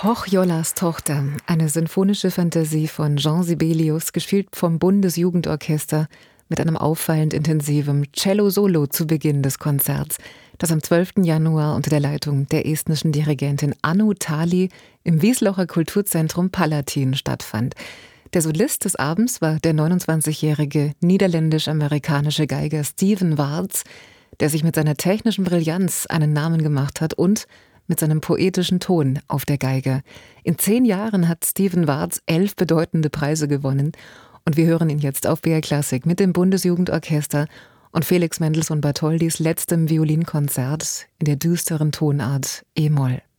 Hochjollas Tochter, eine sinfonische Fantasie von Jean Sibelius, gespielt vom Bundesjugendorchester mit einem auffallend intensiven Cello-Solo zu Beginn des Konzerts, das am 12. Januar unter der Leitung der estnischen Dirigentin Anu Tali im Wieslocher Kulturzentrum Palatin stattfand. Der Solist des Abends war der 29-jährige niederländisch-amerikanische Geiger Steven Waarts, der sich mit seiner technischen Brillanz einen Namen gemacht hat und mit seinem poetischen Ton auf der Geige. In 10 Jahren hat Steven Waarts 11 bedeutende Preise gewonnen und wir hören ihn jetzt auf BR Klassik mit dem Bundesjugendorchester und Felix Mendelssohn Bartholdys letztem Violinkonzert in der düsteren Tonart E-Moll.